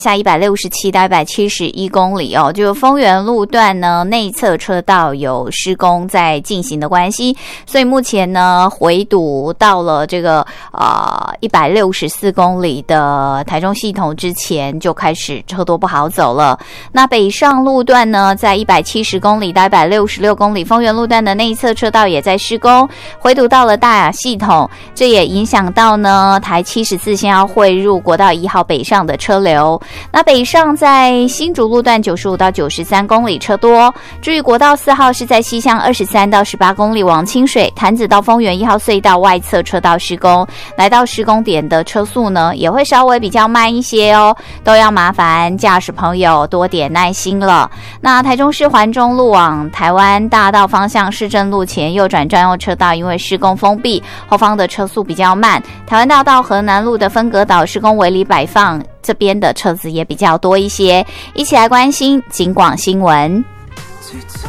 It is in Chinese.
下167到171公里哦，就丰原路段呢内侧车道有施工在进行的关系，所以目前呢回堵到了这个164公里的台中系统之前就开始车多不好走了。那北上路段呢，在170公里到166公里，丰原路段的内侧车道也在施工，回堵到了大雅系统，这也影响到呢台74线要汇入国道1号北上的车流。那北上在新竹路段95到93公里车多，至于国道4号是在西向23到18公里往清水潭子到丰原1号隧道外侧车道施工，来到施工点的车速呢也会稍微比较慢一些哦，都要麻烦驾驶朋友多点耐心了。那台中市环中路往台湾大道方向市政路前右转专用车道因为施工封闭，后方的车速比较慢，台湾大道河南路的分隔岛施工围篱摆放，这边的车子也比较多一些。一起来关心警广新闻。